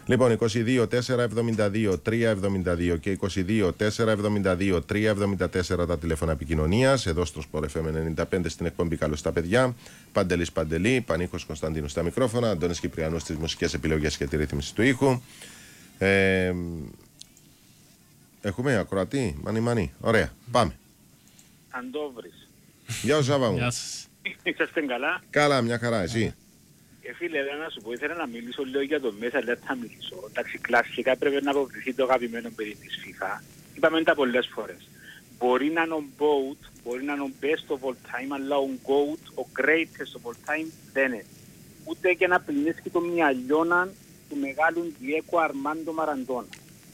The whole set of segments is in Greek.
Λοιπόν, 22-472-372 και 22-472-374 τα τηλέφωνα επικοινωνίας. Εδώ στο Sport FM 95 στην εκπομπή Καλώς τα παιδιά. Παντελής Παντελή, Πανίκος Κωνσταντίνου στα μικρόφωνα, Αντώνης Κυπριανός στις μουσικές επιλογές και τη ρύθμιση του ήχου. Έχουμε ακροατή, μανι. Ωραία, πάμε. Αν το βρεις. Γεια σου Σάβα μου. Γεια σας. Είσαστε καλά. Καλά, μια χαρά, εσύ. Φίλε, να σου πω, ήθελα να μιλήσω λίγο για το μέσα, αλλά θα μιλήσω. Εντάξει, κλασικά πρέπει να αποκτηθεί το αγαπημένο παιδί της FIFA. Είπαμε τα πολλές φορές. Μπορεί να είναι ο GOAT, μπορεί να είναι ο best of all time, αλλά ο GOAT, ο greatest of all time, δεν είναι. Ούτε και να πλυνίσκει το μυαλιώνα του μεγάλου Διέκο Αρμάντο Μαραντόνα.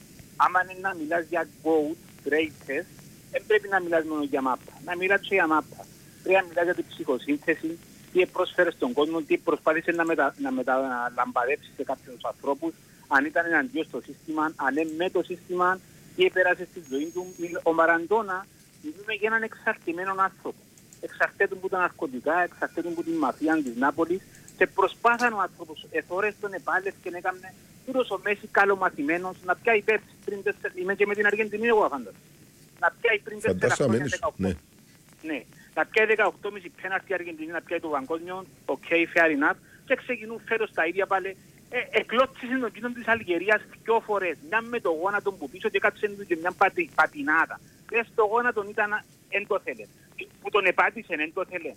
Άμα είναι να μιλάς για GOAT, greatest, δεν πρέπει να μιλάς μόνο για μάπα. Να μιλάς και για μάπα. Πρέπει να μιλάς για την ψυχοσύνθεση, τι πρόσφερε στον κόσμο, τι προσπάθησε να μεταλαμπαδεύσει σε κάποιους ανθρώπους, αν ήταν εναντίον στο σύστημα, αν είναι με το σύστημα, τι επέρασε στη ζωή του. Ο Μαραντόνα μιλούμε για έναν εξαρτημένο άνθρωπο. Εξαρτέτουν από τα ναρκωτικά, εξαρτέτουν από την μαφία της Νάπολης και προσπάθαν ο άνθρωπος, εθώρες τον επάλευε και έκανε τούτος ο Μέση καλομαθημένος να πιάει πέρσι πριν 4, είμαι και με την Αργεντινή εγώ φαντάζομαι. Να πιάει πριν 4 χρόνια 18. Ναι. Να πιάει 18,5 πέναρτη η Αργεντινή, να πιάει το παγκόσμιο, fair enough, και ξεκινούν φέτος τα ίδια πάλι. Εκλώτσισε τον κίνητο της Αλγερίας 2 φορές, μια με το γόνατο που πίσω και κάτσε και μια πατινάτα. Στο γόνατο ήταν εν το θέλε, που τον επάτησε εν το θέλε.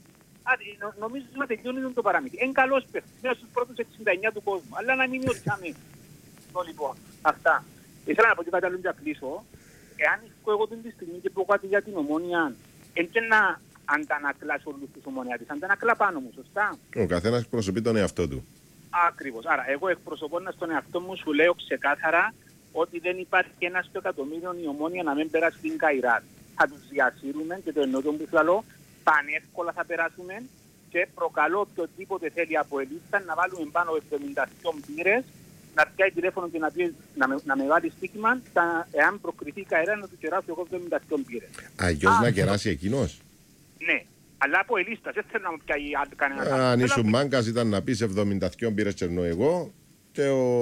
Νομίζω ότι τελειώνει το παραμύθι. Εν καλός παίχτης, μέσα στους πρώτους 69 του κόσμου, αλλά να μείνει ο Τσάμι. Λοιπόν, αυτά. Ήθελα να πω και κάτι άλλο για κλείσω. Εάν εγώ την στιγμή και πω κάτι για την Ομόνια, εν και να αντανακλάσει όλους τους ομονιάτες, αντανακλά πάνω μου, σωστά. Ο καθένας εκπροσωπεί τον εαυτό του. Ακριβώς. Άρα, εγώ εκπροσωπώντας τον εαυτό μου, σου λέω ξεκάθαρα ότι δεν υπάρχει ένα στο εκατομμύριο η Ομόνια να μην περάσει την Καϊράτ. Θα τους διασύρουμε και το εννοώ τον Μπουφλαλό, πανεύκολα θα περάσουμε και προκαλώ οποιοδήποτε θέλει από ελίστα να βάλουμε πάνω 72 μπύρες, να πιάει τηλέφωνο και να με βάλει στοίχημα, εάν προκριθεί η Καϊράτ να του κεράσω εγώ 72 μπύρες. Αγιώς να κεράσει εκείνος. Ναι. Αλλά από ελίστας, δεν θέλω να μου πιάει κανένας. Αν ήσουν μάγκας ήταν να πεις 72 μπύρες τσερνώ εγώ και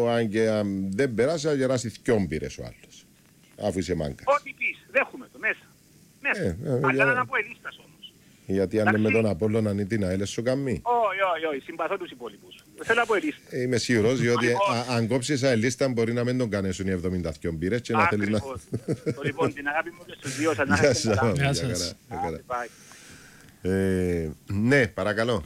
αν δεν περάσει θα γεράσει 2 μπύρες ο άλλος. Αφού είσαι μάγκας. Ό,τι πεις, δέχομαι το μέσα. Αλλά να είναι από ελίστας όμως. Γιατί αν είναι με τον Απόλλωνα ή την ΑΕΛ σου καμί. Όχι, συμπαθώ τους υπόλοιπους. Θέλω από ελίστα. Είμαι σίγουρος, διότι αν κόψεις αελίστα μπορεί να μην τον κάνεσουν οι 72 μπύρες και να θέλεις να... Λοιπόν, την αγάπη μου και στους δύο σας να έχετε καλά. Ναι, παρακαλώ.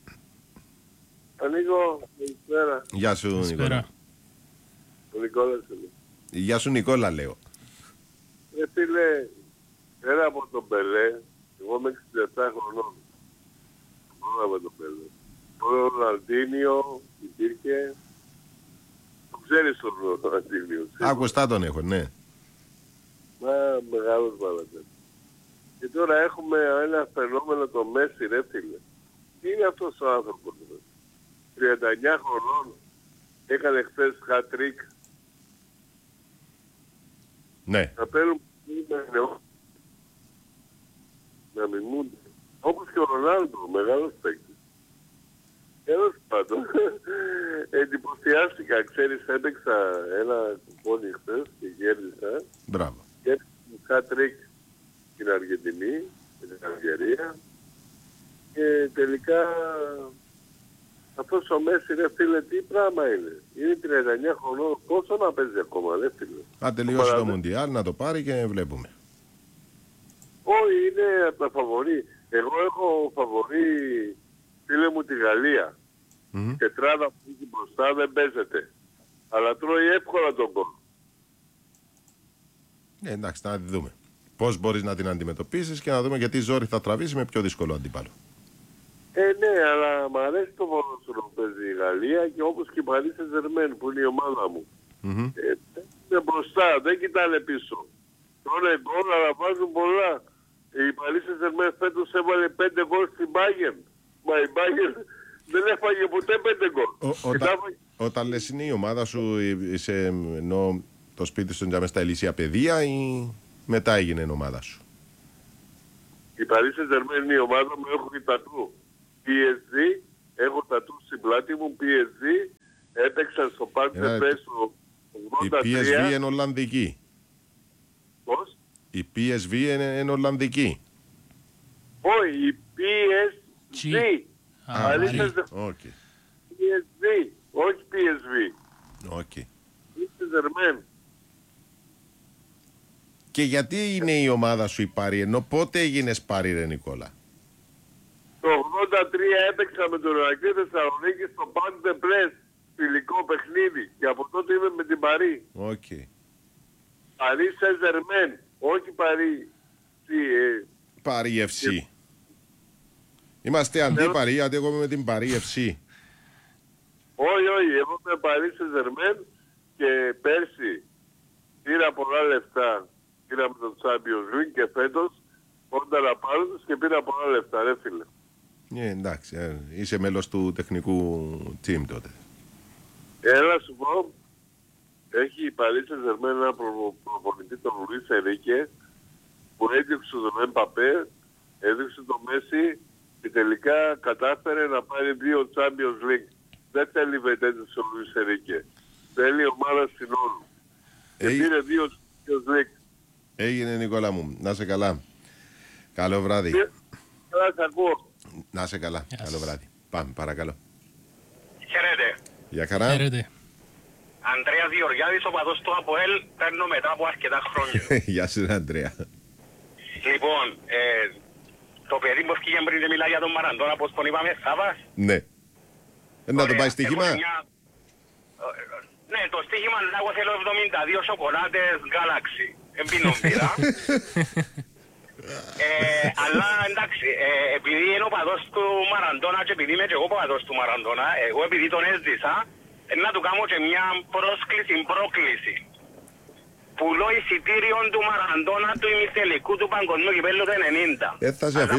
Νίκο, καλησπέρα. Γεια σου Νικόλα. Ο Νικόλας είναι. Γεια σου Νικόλα λέω. Φίλε, πέρα από τον Πελέ, εγώ είμαι 67 χρονών. Μόνο από τον Πελέ. Ο Ροναλντίνιο υπήρχε. Το ξέρεις τον Ροναλντίνιο. Ακουστά τον έχω, ναι. Μα μεγάλος μάλακας. Και τώρα έχουμε ένα φαινόμενο το Μέση, ρε φίλε. Τι είναι αυτός ο άνθρωπος, ρε. 39 χρονών, έκανε χθες hat-trick. Ναι. Θα παίρνουν να μιμούνται. Όπως και ο Ρονάλντο, ο μεγάλος παίκτης. Τέλος πάντων, εντυπωσιάστηκα, ξέρεις, έπαιξα ένα κουπόνι χθες και κέρδισα. Μπράβο. Και hat-trick στην Αργεντινή, στην Αλγερία και τελικά αυτός ο Μέση, ρε φίλε, τι πράγμα είναι. Είναι 39 χρονών, πόσο να παίζει ακόμα, ρε φίλε. Αν τελειώσει το Μουντιάλ να το πάρει και βλέπουμε. Όχι, είναι από τα φαβορί. Εγώ έχω φαβορί, φίλε μου, τη Γαλλία. Τετράδα που έχει μπροστά δεν παίζεται. Αλλά τρώει εύκολα τον κόλ. Εντάξει, να τη δούμε. Πώς μπορείς να την αντιμετωπίσεις και να δούμε γιατί ζόρι θα τραβήσει με πιο δύσκολο αντίπαλο. Ναι, αλλά μου αρέσει το ποδόσφαιρο που παίζει η Γαλλία και όπως και η Παρί Σεν-Ζερμέν που είναι η ομάδα μου. Είναι μπροστά, δεν κοιτάνε πίσω. Τώρα γκολ, αλλά βάζουν πολλά. Η Παρί Σεν-Ζερμέν φέτος έβαλε 5 γκολ στην Bayern. Μα η Bayern δεν έφαγε ποτέ 5 γκολ. Όταν λες είναι η ομάδα σου, ενώ το σπίτι σου είναι στα ηλίσια παιδεία ή μετά έγινε η ομάδα σου? Η Παρί Σεν-Ζερμέν είναι η ομάδα μου, έχω και τατού. PSG, έχω τατού στην πλάτη μου, PSG, έπαιξα στο Πάρκ Πέσο Η PSV είναι Ολλανδική. Πώς? Η PSV είναι Ολλανδική. Όχι, η PSG. Okay. PSG, όχι PSV. Okay. Είστε Ζερμέν. Και γιατί είναι η ομάδα σου η Πάρη, ενώ πότε έγινες Πάρη ρε Νικόλα? Το 83 έπαιξα με τον Ηρακλή Θεσσαλονίκη στο Parc des Princes, φιλικό παιχνίδι. Και από τότε είμαι με την Παρί. Okay. Παρί Σεζερμέν, όχι Παρί. Πάρη FC. Είμαστε αντίπαροι, γιατί εγώ είμαι με την Παρί FC. Όχι, εγώ είμαι Παρί Σεζερμέν και πέρσι πήρα πολλά λεφτά. Πήραμε τον Champions League και φέτος όταν απάρτες και πήρα πολλά λεφτά, ρε φίλε. Εντάξει, είσαι μέλος του τεχνικού team τότε. Έλα σου πω, έχει η Παρί Σεζερμέν ένα προπονητή τον Λουίς Ενρίκε που έδιωξε τον Εμπαπέ, έδιωξε τον Μέση και τελικά κατάφερε να πάρει 2 Champions League. Δεν θέλει βετέτες ο Λουίς Ενρίκε. Θέλει ομάδα συνόλου. Και πήρε 2 Champions League. Έγινε Νικόλα μου, να είσαι καλά. Καλό βράδυ. Καλά, σ' ακούω. Να είσαι καλά, καλό βράδυ. Πάμε, παρακαλώ. Χαίρετε. Γεια χαρά. Χαίρετε. Ανδρέας Γεωργιάδης, οπαδός του ΑΠΟΕΛ, παίρνω μετά από αρκετά χρόνια. Γεια σου Ανδρέα. Λοιπόν, το παιδί που έφυγε πριν δεν μιλάει για τον Μαραντόνα, πώς τον είπαμε, Σάβας. Ναι. Να το πάει στοίχημα. Ναι, το στοίχημα να εγώ θέλω 72 σοκολάτες Galaxy. Εμπίνω μπύρα. Αλλά εντάξει, επειδή είναι ο παδός του Μαραντόνα και επειδή είμαι και εγώ παδός του Μαραντόνα, εγώ επειδή τον έζησα, να του κάνω και μια πρόκληση. Πουλώ εισιτήριο του Μαραντόνα του ημιτελικού του Παγκοσμίου Κυπέλλου του 90.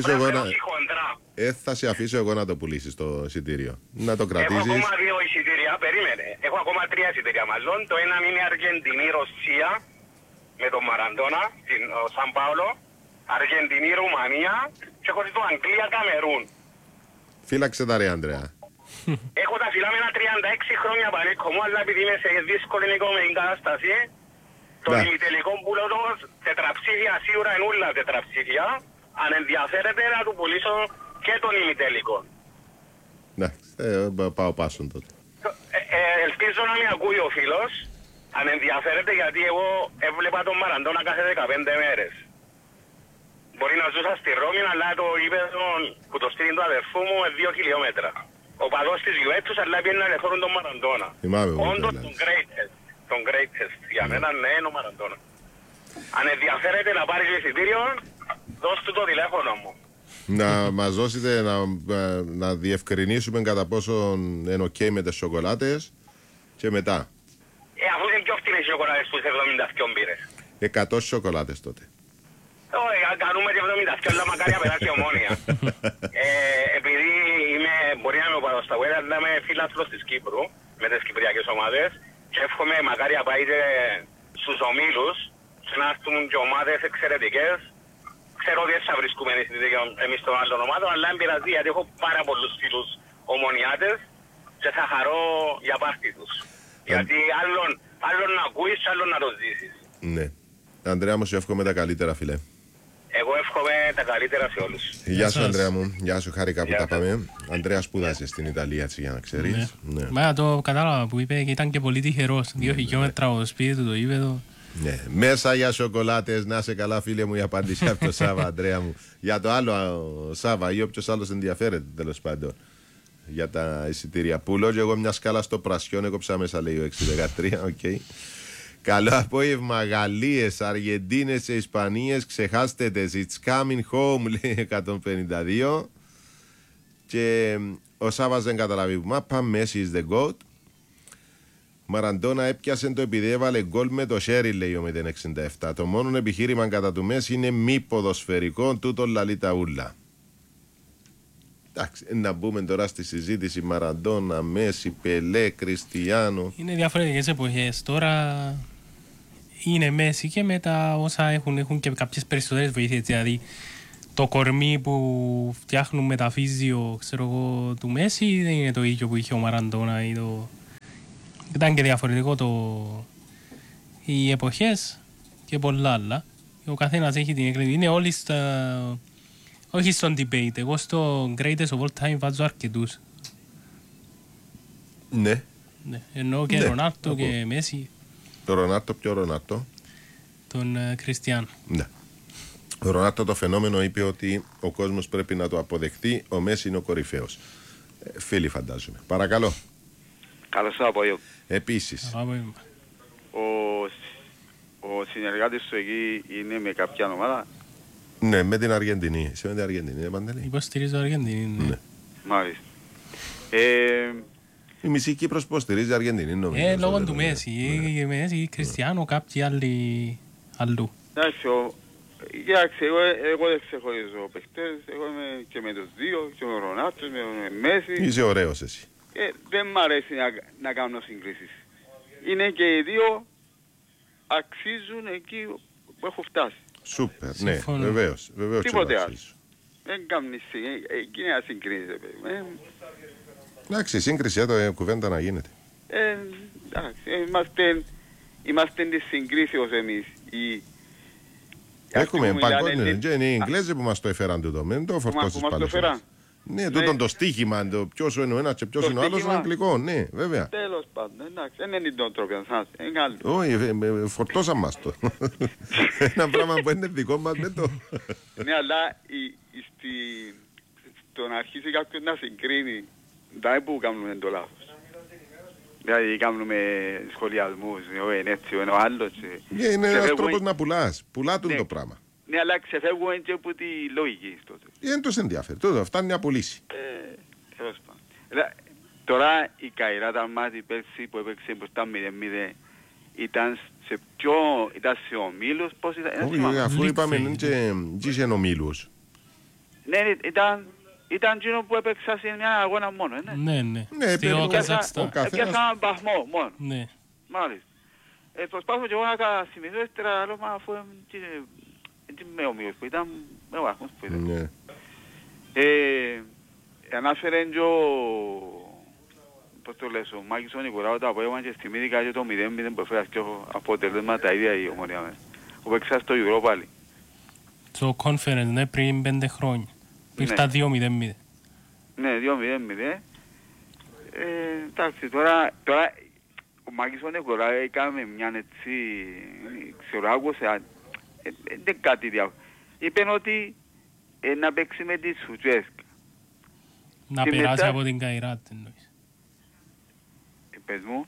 Θα σε αφήσω εγώ να το πουλήσεις το εισιτήριο. Να το κρατήσεις. Έχω ακόμα 2 εισιτήρια, περίμενε. Έχω ακόμα 3 εισιτήρια μάλλον. Το ένα είναι Αργεντινή Ρωσία με τον Μαραντόνα, στην Σαν Πάολο. Αργεντινή Ρουμανία και έχω το Αγγλία Καμερούν. Φύλαξε τα ρε Ανδρέα. Έχω τα φυλά με ένα 36 χρόνια πανίκο μου, αλλά επειδή είμαι σε δύσκολη οικονομική κατάσταση, το ημιτελικό πουλωτός τετραψήφια σίγουρα είναι όλα τετραψήφια. Αν ενδιαφέρεται να του πουλήσω και τον ημιτελικό. Ναι, πάω πάσον τότε. Ελπίζω να με ακούει ο φίλος, αν ενδιαφέρεται, γιατί εγώ έβλεπα τον Μαραντόνα κάθε 15 μέρες. Μπορεί να ζούσα στη Ρώμη, αλλά το γήπεδο που το στείλει του αδερφού μου 2 χιλιόμετρα. Ο παδός της Γιουβέντους, αλλά πήγαινε να ελευθερούν τον Μαραντόνα. Όντως τον greatest. Για μένα ναι, είναι ο Μαραντόνα. Αν ενδιαφέρεται να πάρει το εισιτήριο, δώσ' του το τηλέφωνο μου. Να μας δώσετε να διευκρινίσουμε κατά πόσο είναι ok με τις σοκολάτες και μετά. Αφού είναι πιο φτηνές οι σοκολάτες του 72 μπύρες. 100 σοκολάτες τότε. Όχι, κάνουμε και 72, αλλά μακάρι να περάσει Ομόνια. Επειδή μπορεί να είμαι ο Παδοσταγουέλ, αλλά είμαι φίλαθλος της Κύπρου, με τις κυπριακές ομάδες, και εύχομαι μακάρι να πάει και στους ομίλους, και να έρθουν και ομάδες εξαιρετικές. Ξέρω ότι θα βρίσκουμε εμείς των άλλων ομάδων, αλλά δεν πειράζει, γιατί έχω πάρα πολλούς φίλους ομονιάτες και θα χαρώ για πάρτι τους. Γιατί άλλον να ακούεις και άλλον να το ζήσεις. Ναι. Ανδρέα μου, σου εύχομαι τα καλύτερα, φίλε. Εγώ εύχομαι τα καλύτερα σε όλους. Γεια σου, Ανδρέα μου. Γεια σου, χάρηκα που τα πάμε. Ανδρέα, σπούδασε στην Ιταλία, έτσι, για να ξέρεις. Ναι. Μα το κατάλαβα που είπε και ήταν και πολύ τυχερός. 2 χιλιόμετρα από το σπίτι του το γήπεδο. Ναι. Μέσα για σοκολάτες, να είσαι καλά, φίλε μου, η απάντηση από το Σάβα, Ανδρέα μου. Για το άλλο Σάβα ή όποιος άλλος ενδιαφέρεται, τέλος πάντων, για τα εισιτήρια. Πουλώ και εγώ μια σκάλα στο πρασιόν, έκοψα μέσα, λέει ο 613, οκ. Καλό απόγευμα, Γαλλίες, Αργεντίνες και Ισπανίες, ξεχάστε τες, it's coming home, λέει 152. Και ο Σάββας δεν καταλαβεί που μάπα, Messi is the GOAT. Μαραντόνα έπιασε το επειδή έβαλε γκολ με το Σέρι, λέει ο 067. Το μόνο επιχείρημα κατά του Μέση είναι μη ποδοσφαιρικό, τούτο λαλεί τα ούλα. Εντάξει, να μπούμε τώρα στη συζήτηση Μαραντόνα, Μέση, Πελέ, Κριστιάνο. Είναι διαφορετικές εποχές. Τώρα είναι Μέση και μετά όσα έχουν και κάποιες περισσότερες βοήθειες. Δηλαδή το κορμί που φτιάχνουν με τα φύζιο, ξέρω εγώ, του Μέση δεν είναι το ίδιο που είχε ο Μαραντόνα. Ήταν και διαφορετικό οι εποχές και πολλά άλλα. Ο καθένας έχει την εκλογή. Είναι όλοι στα... όχι στον debate. Εγώ στο greatest of all time βάζω αρκετούς. Ναι. Ναι. Εννοώ και Ναι. Ρονάλτο και Μέση. Το Ρονάλτο, ποιο Ρονάλτο? Τον Κριστιανό. Ναι. Ο Ρονάλτο το φαινόμενο είπε ότι ο κόσμος πρέπει να το αποδεχτεί. Ο Μέση είναι ο κορυφαίος. Φίλοι φαντάζομαι. Παρακαλώ. Καλώς το απόγευμα. Επίσης. Ο συνεργάτης σου εκεί είναι με κάποια ομάδα? Ναι, με την Αργεντινή. Είσαι με την Αργεντινή, Παντελή? Υποστηρίζω Αργεντινή. Ναι. Μάλιστα. Η μισή Κύπρος υποστηρίζει Αργεντινή, νομίζω. Λόγω του Μέση. Μέση, Κριστιανό, κάποιοι άλλοι αλλού. Εντάξει, κοιτάξτε, εγώ δεν ξεχωρίζω παίχτες. Εγώ είμαι και με τους δύο, και με τον Ρονάλτο, με τον Μέση. Είσαι ωραίος εσύ. Δεν μ' αρέσει να κάνω συγκρίσεις. Είναι και οι δύο αξίζουν εκεί που έχω φτάσει. Σούπερ, ναι, βεβαίως. Τίποτε άλλο. Δεν κάνεις εκείνη να συγκρίνεις. Εντάξει, σύγκριση εδώ κουβέντα να γίνεται. Εντάξει, είμαστε της συγκρίσεως εμείς. Έχουμε παγκόσμιο, και είναι οι Εγγλέζοι που μας το έφεραν τούτο, μην το φορτώσεις πάλι. Ναι, τούτον το στίχημα, το ποιος είναι ο ένας και ποιος είναι ο άλλος είναι αγγλικό, ναι, βέβαια. Τέλος πάντων, εντάξει, δεν είναι τον τρόπο σας, είναι άλλο. Όχι, φορτώσαν μας το. Ένα πράγμα που είναι δικό μας δεν το... Ναι, αλλά στο να αρχίσει κάποιος να συγκρίνει, δεν που κάνουμε το λάθος. Δηλαδή κάνουμε σχολιασμούς, είναι έτσι, είναι ο άλλος. Είναι ένας τρόπος να πουλάς, πουλάτουν το πράγμα. Ναι, αλλά ξεφεύγουμε και από τη λογική τότε. Δεν τους ενδιαφέρει, τότε φτάνει να πουλήσει. Τέλος πάντων. Τώρα η Καϊράτα μάτι πέρσι που έπαιξε μπροστά 0-0 ήταν σε ομίλους, πώς ήταν? Όχι, αφού είπαμε και σε ομίλους. Ναι, ήταν εκείνο που έπαιξα σε μια αγώνα μόνο, ναι. Ναι. Στο Καζακστάν. Έπιασα έναν βαθμό μόνο. Ναι. Μάλιστα. Προσπάθω και εγώ να θυμηθώ ύστερα, αλλά αφού με ομίλους που ήταν, με βαθμούς που ήταν. Ανάφερε και πώς το λες, ο Μάκης ο Νικολάου το απόγευμα και θυμήθηκα και το 0-0 που έφερα και αποτελέσμα τα ίδια η Ομονία μέσα. Που παίξα στο Europa πάλι. Στο conference, ναι, πριν 5 χρόνια. Ήρθα 2-0-0. Ναι, 2-0-0. Εντάξει, τώρα ο Μάκης ο Νικολάου έκαμε μια έτσι, ξέρω, άκουσε, δεν κάτι διάφορο. Είπεν ότι να παίξει με τη Σουτζέσκα. Να περάσει από την Καϊράτ, εννοείς. Πες μου.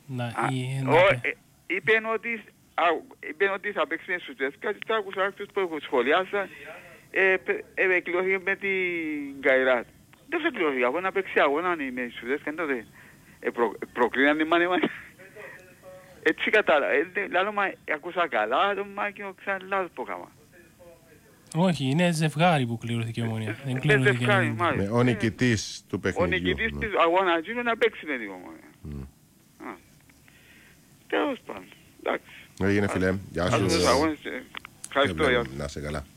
Είπεν ότι θα παίξει με τη Σουτζέσκα και τα άκουσα αυτούς που σχολιάσα εκλειώθηκε με την Καϊράτ. Δεν σε εκλειώθηκε, αφού να παίξει αγώνα με τη Σουτζέσκα, τότε προκρίναν την μάνη. Έτσι κατάλαβα. Λάλλον ακούσα καλά τον Μάκη, ξανά λάθος που έκανα. Όχι, είναι ζευγάρι που κληρώθηκε η Ομονία. Είναι ζευγάρι, μάλιστα. Ο νικητής του παιχνιδιού. Ο νικητής της αγώνα είναι να παίξει με την Ομονία. Τέλος πάντων. Εντάξει. Έγινε φίλε. Γεια σου. Ευχαριστώ. Να είσαι καλά.